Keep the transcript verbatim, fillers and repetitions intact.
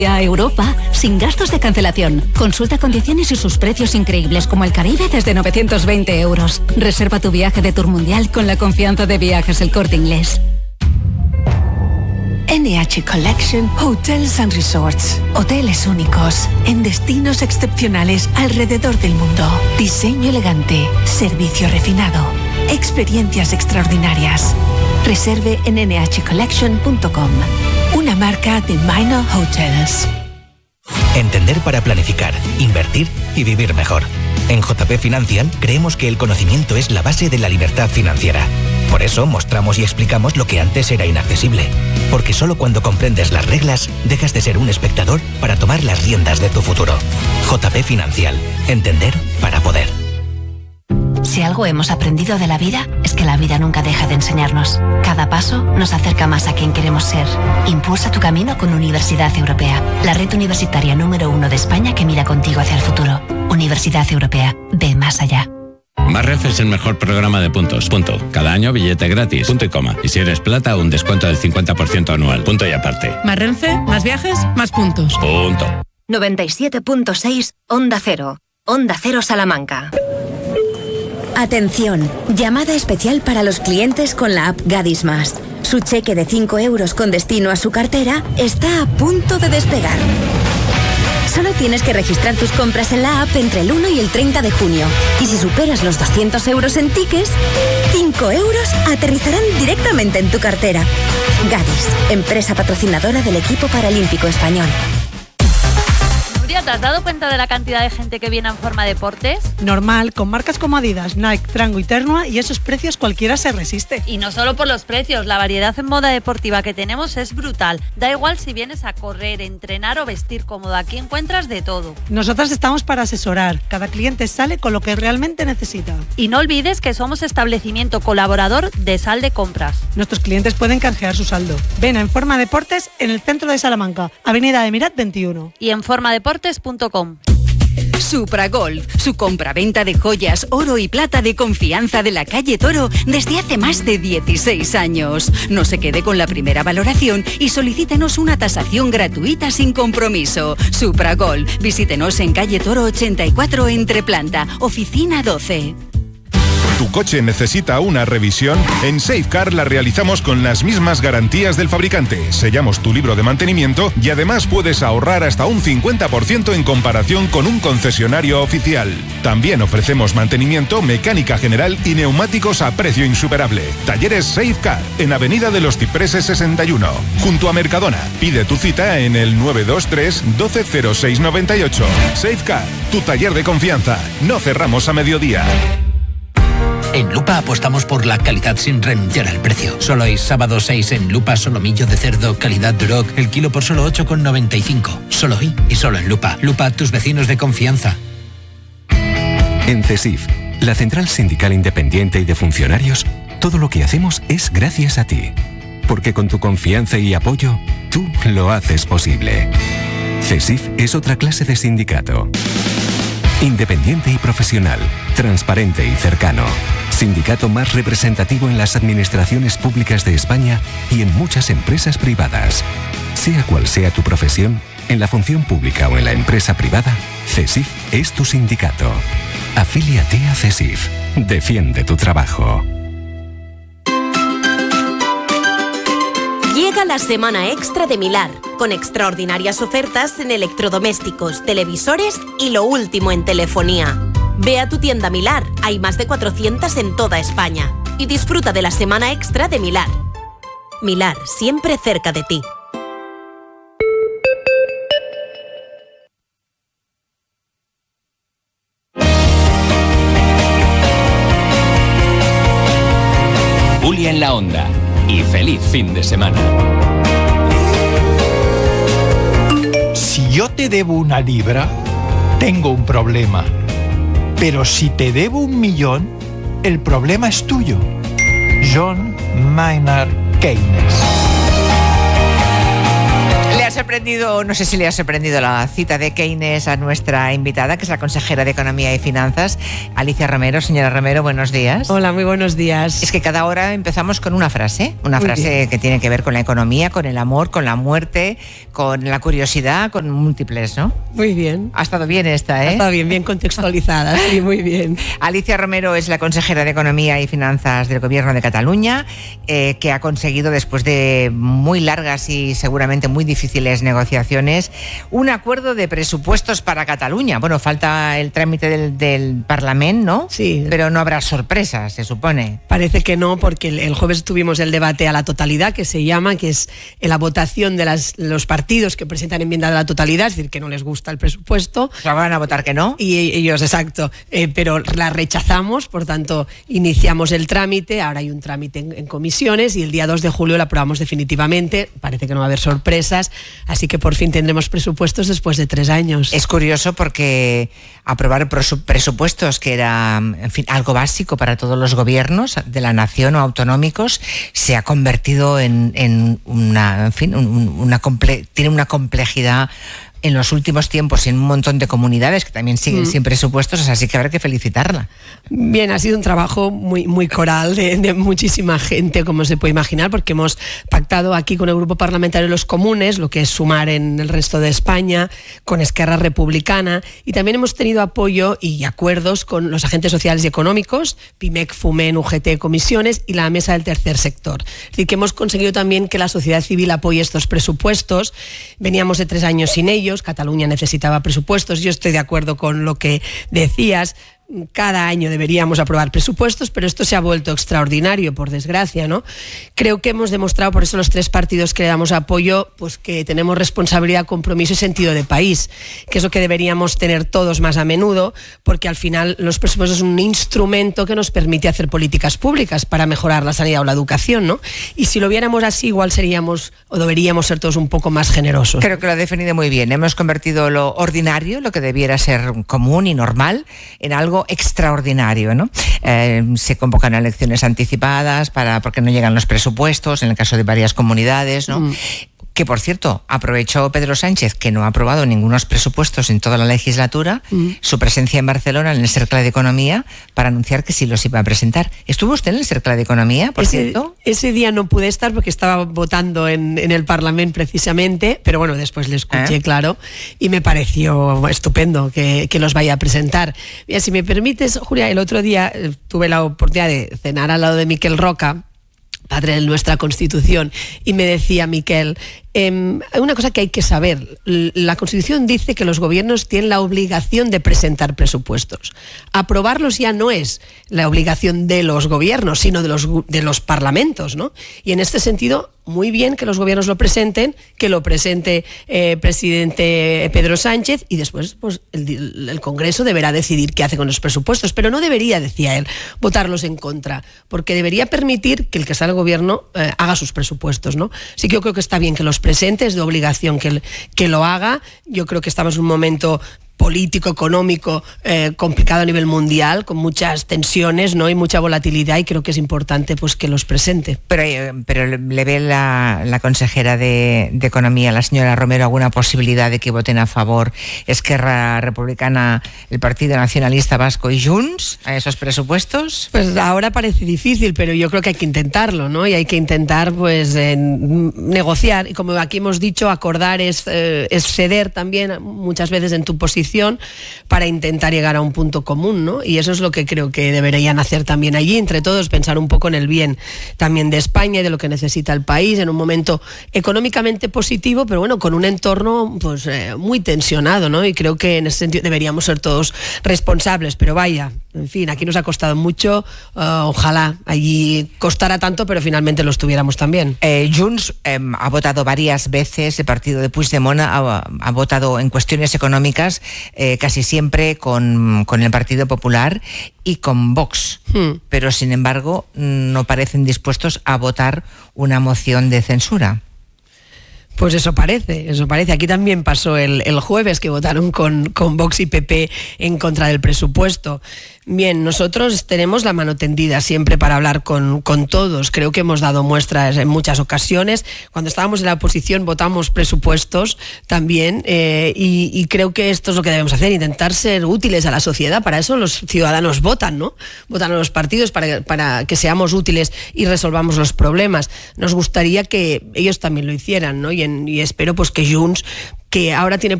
A Europa, sin gastos de cancelación. Consulta condiciones y sus precios increíbles, como el Caribe desde novecientos veinte euros. Reserva tu viaje de Tour Mundial con la confianza de Viajes El Corte Inglés. N H Collection Hotels and Resorts. Hoteles únicos en destinos excepcionales alrededor del mundo. Diseño elegante, servicio refinado, experiencias extraordinarias. Reserve en ene hache collection punto com. Una marca de Minor Hotels. Entender para planificar, invertir y vivir mejor. En J P Financial creemos que el conocimiento es la base de la libertad financiera. Por eso mostramos y explicamos lo que antes era inaccesible. Porque solo cuando comprendes las reglas, dejas de ser un espectador para tomar las riendas de tu futuro. J P Financial. Entender para poder. Si algo hemos aprendido de la vida, es que la vida nunca deja de enseñarnos. Cada paso nos acerca más a quien queremos ser. Impulsa tu camino con Universidad Europea, la red universitaria número uno de España que mira contigo hacia el futuro. Universidad Europea, ve más allá. Más Renfe es el mejor programa de puntos. Punto. Cada año billete gratis. Punto y coma. Y si eres plata, un descuento del cincuenta por ciento anual. Punto y aparte. Más Renfe, más viajes, más puntos. Punto. noventa y siete punto seis Onda Cero. Onda Cero Salamanca. Atención, llamada especial para los clientes con la app Gadis Más. Su cheque de cinco euros con destino a su cartera está a punto de despegar. Solo tienes que registrar tus compras en la app entre el uno y el treinta de junio. Y si superas los doscientos euros en tickets, cinco euros aterrizarán directamente en tu cartera. Gadis, empresa patrocinadora del equipo paralímpico español. ¿Te has dado cuenta de la cantidad de gente que viene en Forma Deportes? Normal, con marcas como Adidas, Nike, Trango y Ternua, y esos precios cualquiera se resiste. Y no solo por los precios, la variedad en moda deportiva que tenemos es brutal. Da igual si vienes a correr, entrenar o vestir cómodo, aquí encuentras de todo. Nosotras estamos para asesorar, cada cliente sale con lo que realmente necesita. Y no olvides que somos establecimiento colaborador de Sal de Compras. Nuestros clientes pueden canjear su saldo. Ven a En Forma Deportes en el centro de Salamanca, Avenida Emirat veintiuno. Y en forma deportes punto com. Supragolf, su compra-venta de joyas, oro y plata de confianza de la calle Toro desde hace más de dieciséis años. No se quede con la primera valoración y solicítenos una tasación gratuita sin compromiso. Supragolf, visítenos en calle Toro ochenta y cuatro entre planta, oficina doce. ¿Tu coche necesita una revisión? En Safecar la realizamos con las mismas garantías del fabricante. Sellamos tu libro de mantenimiento y además puedes ahorrar hasta un cincuenta por ciento en comparación con un concesionario oficial. También ofrecemos mantenimiento, mecánica general y neumáticos a precio insuperable. Talleres Safecar, en Avenida de los Cipreses sesenta y uno, junto a Mercadona. Pide tu cita en el nueve dos tres, doce cero seis noventa y ocho. Safecar, tu taller de confianza. No cerramos a mediodía. En Lupa apostamos por la calidad sin renunciar al precio. Solo hay sábado seis en Lupa solomillo de cerdo, calidad Duroc, el kilo por solo ocho con noventa y cinco. Solo hoy y solo en Lupa. Lupa, tus vecinos de confianza. En CESIF, la Central Sindical Independiente y de Funcionarios, todo lo que hacemos es gracias a ti. Porque con tu confianza y apoyo, tú lo haces posible. CESIF es otra clase de sindicato. Independiente y profesional, transparente y cercano. Sindicato más representativo en las administraciones públicas de España y en muchas empresas privadas. Sea cual sea tu profesión, en la función pública o en la empresa privada, CESIF es tu sindicato. Afíliate a CESIF. Defiende tu trabajo. Llega la semana extra de Milar, con extraordinarias ofertas en electrodomésticos, televisores y lo último en telefonía. Ve a tu tienda Milar, hay más de cuatrocientas en toda España. Y disfruta de la semana extra de Milar. Milar, siempre cerca de ti. Julia en la Onda. Y feliz fin de semana. Si yo te debo una libra, tengo un problema. Pero si te debo un millón, el problema es tuyo. John Maynard Keynes. sorprendido, no sé si le ha sorprendido la cita de Keynes a nuestra invitada, que es la consejera de Economía y Finanzas, Alicia Romero. Señora Romero, buenos días. Hola, muy buenos días. Es que cada hora empezamos con una frase, una Muy frase bien. que tiene que ver con la economía, con el amor, con la muerte, con la curiosidad, con múltiples, ¿no? Muy bien. Ha estado bien esta, ¿eh? Ha estado bien, bien contextualizada, sí, muy bien. Alicia Romero es la consejera de Economía y Finanzas del Gobierno de Cataluña, eh, que ha conseguido, después de muy largas y seguramente muy difíciles negociaciones, un acuerdo de presupuestos para Cataluña. Bueno, falta el trámite del, del Parlamento, ¿no? Sí. Pero no habrá sorpresas, se supone. Parece que no, porque el, el jueves tuvimos el debate a la totalidad, que se llama, que es la votación de las, los partidos que presentan enmienda a la totalidad, es decir, que no les gusta el presupuesto. O sea, van a votar que no. Y ellos, exacto, eh, pero la rechazamos, por tanto, iniciamos el trámite, ahora hay un trámite en, en comisiones y el día dos de julio lo aprobamos definitivamente. Parece que no va a haber sorpresas, así que por fin tendremos presupuestos después de tres años. Es curioso porque aprobar presu- presupuestos, que era, en fin, algo básico para todos los gobiernos de la nación o autonómicos, se ha convertido en, en una, en fin, un, una comple- tiene una complejidad en los últimos tiempos en un montón de comunidades que también siguen mm. sin presupuestos, así que habrá que felicitarla. Bien, ha sido un trabajo muy, muy coral de, de muchísima gente, como se puede imaginar, porque hemos pactado aquí con el Grupo Parlamentario de los Comunes, lo que es sumar en el resto de España, con Esquerra Republicana, y también hemos tenido apoyo y acuerdos con los agentes sociales y económicos, PIMEC, FUMEN, U G T, Comisiones y la Mesa del Tercer Sector. Es decir, que hemos conseguido también que la sociedad civil apoye estos presupuestos. Veníamos de tres años sin ellos. Cataluña necesitaba presupuestos. Yo estoy de acuerdo con lo que decías. Cada año deberíamos aprobar presupuestos, pero esto se ha vuelto extraordinario, por desgracia, ¿no? Creo que hemos demostrado, por eso los tres partidos que le damos apoyo, pues que tenemos responsabilidad, compromiso y sentido de país, que es lo que deberíamos tener todos más a menudo, porque al final los presupuestos son un instrumento que nos permite hacer políticas públicas para mejorar la sanidad o la educación, ¿no? Y si lo viéramos así, igual seríamos o deberíamos ser todos un poco más generosos. Creo que lo ha definido muy bien. Hemos convertido lo ordinario, lo que debiera ser común y normal, en algo extraordinario, ¿no? Eh, se convocan elecciones anticipadas para porque no llegan los presupuestos, en el caso de varias comunidades, ¿no? Mm. Que, por cierto, aprovechó Pedro Sánchez, que no ha aprobado ningunos presupuestos en toda la legislatura, mm. su presencia en Barcelona en el Cercle de Economía, para anunciar que sí los iba a presentar. ¿Estuvo usted en el Cercle de Economía, por ese, cierto? Ese día no pude estar porque estaba votando en, en el Parlamento precisamente, pero bueno, después le escuché, ¿Eh? claro, y me pareció estupendo que, que los vaya a presentar. Mira, si me permites, Julia, el otro día eh, tuve la oportunidad de cenar al lado de Miquel Roca, padre de nuestra Constitución, y me decía Miquel, eh, hay una cosa que hay que saber, la Constitución dice que los gobiernos tienen la obligación de presentar presupuestos. Aprobarlos ya no es la obligación de los gobiernos, sino de los, de los parlamentos, ¿no? Y en este sentido, muy bien que los gobiernos lo presenten, que lo presente el eh, presidente Pedro Sánchez, y después pues el, el Congreso deberá decidir qué hace con los presupuestos, pero no debería, decía él, votarlos en contra, porque debería permitir que el que está en el gobierno eh, haga sus presupuestos, ¿no? Así que yo creo que está bien que los presente, es de obligación que, que lo haga. Yo creo que estamos en un momento político, económico, eh, complicado a nivel mundial, con muchas tensiones, ¿no? Y mucha volatilidad, y creo que es importante pues que los presente. Pero, pero le ve la, la consejera de, de Economía, la señora Romero, alguna posibilidad de que voten a favor Esquerra Republicana, el Partido Nacionalista Vasco y Junts a esos presupuestos? Pues ahora parece difícil, pero yo creo que hay que intentarlo, ¿no? Y hay que intentar pues eh, negociar, y como aquí hemos dicho, acordar es, eh, es ceder también muchas veces en tu posición para intentar llegar a un punto común, ¿no? Y eso es lo que creo que deberían hacer también allí, entre todos, pensar un poco en el bien también de España y de lo que necesita el país, en un momento económicamente positivo, pero bueno, con un entorno pues eh, muy tensionado, ¿no? Y creo que en ese sentido deberíamos ser todos responsables, pero vaya, en fin, aquí nos ha costado mucho, uh, ojalá allí costara tanto, pero finalmente lo estuviéramos también. Eh, Junts eh, ha votado varias veces, el partido de Puigdemont ha, ha votado en cuestiones económicas eh, casi siempre con, con el Partido Popular y con Vox, hmm. pero sin embargo no parecen dispuestos a votar una moción de censura. Pues eso parece, eso parece. Aquí también pasó el, el jueves, que votaron con, con Vox y P P en contra del presupuesto. Bien, nosotros tenemos la mano tendida siempre para hablar con, con todos. Creo que hemos dado muestras en muchas ocasiones. Cuando estábamos en la oposición votamos presupuestos también eh, y, y creo que esto es lo que debemos hacer, intentar ser útiles a la sociedad. Para eso los ciudadanos votan, ¿no? Votan a los partidos para, para que seamos útiles y resolvamos los problemas. Nos gustaría que ellos también lo hicieran, ¿no? Y, en, y espero pues que Junts, que ahora tiene